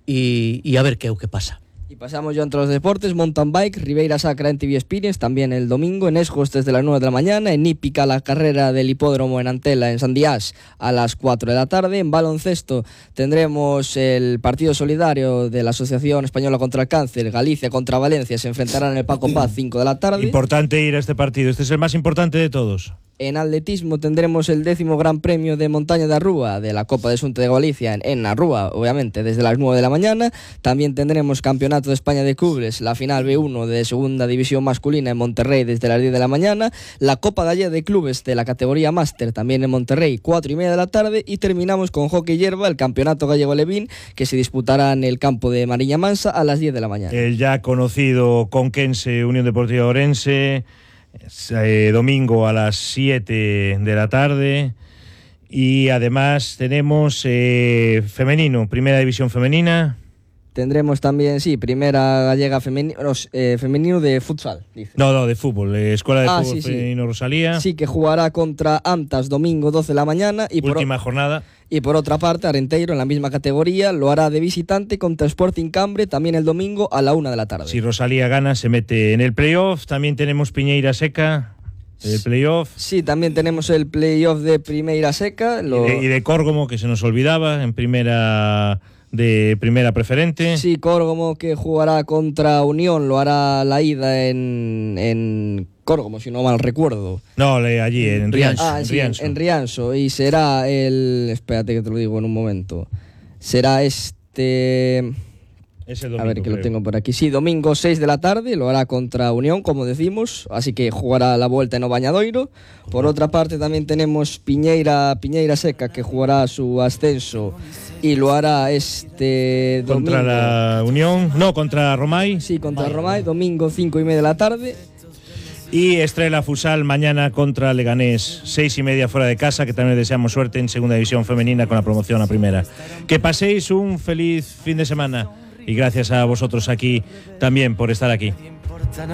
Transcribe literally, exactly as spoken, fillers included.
y, y a ver qué es lo que pasa. Y pasamos ya entre los deportes. Mountain bike, Ribeira Sacra en T V Experience, también el domingo. En Esgos desde las nueve de la mañana. En Hípica la carrera del hipódromo en Antela, en San Diás, a las cuatro de la tarde. En baloncesto tendremos el partido solidario de la Asociación Española contra el Cáncer. Galicia contra Valencia se enfrentarán en el Paco Paz, cinco de la tarde. Importante ir a este partido, este es el más importante de todos. En atletismo tendremos el décimo Gran Premio de Montaña de Arrúa de la Copa de Xunta de Galicia en, en Arrúa, obviamente, desde las nueve de la mañana. También tendremos Campeonato de España de Clubes, la final B uno de Segunda División Masculina en Monterrey desde las diez de la mañana. La Copa Gallega de Clubes de la categoría Máster también en Monterrey, cuatro y media de la tarde. Y terminamos con Hockey Hierba, el Campeonato Gallego Levín, que se disputará en el campo de Mariña Mansa a las diez de la mañana. El ya conocido Conquense Unión Deportiva Orense, Eh, domingo a las siete de la tarde. Y además tenemos eh, femenino, primera división femenina. Tendremos también, sí, primera gallega femenino, eh, femenino de futsal, dice. No, no, de fútbol, eh, Escuela de ah, Fútbol sí, Femenino sí. Rosalía. Sí, que jugará contra Antas domingo doce de la mañana. Y Última por, jornada. Y por otra parte, Arenteiro, en la misma categoría, lo hará de visitante contra Sporting Cambre, también el domingo a la una de la tarde. Si Rosalía gana, se mete en el playoff. También tenemos Piñeira Seca, el playoff. Sí, también tenemos el playoff de Primeira Seca. Lo... Y, de, y de Córgomo, que se nos olvidaba, en primera... de primera preferente. Sí, Córgomo, que jugará contra Unión, lo hará la ida en, en Córgomo, si no mal recuerdo. No, allí, en Rianxo. Ah, en, sí, Rianxo. en Rianxo. Y será el... Espérate que te lo digo en un momento. Será este... Ese domingo, a ver, que creo. lo tengo por aquí. Sí, domingo seis de la tarde, lo hará contra Unión, como decimos, así que jugará la vuelta en Obañadoiro. Por otra parte también tenemos Piñeira, Piñeira Seca, que jugará su ascenso y lo hará este domingo. Contra la Unión, no, contra Romay. Sí, contra Romay, domingo cinco y media de la tarde. Y Estrella Futsal mañana contra Leganés, seis y media fuera de casa, que también les deseamos suerte en Segunda División Femenina con la promoción a Primera. Que paséis un feliz fin de semana y gracias a vosotros aquí también por estar aquí.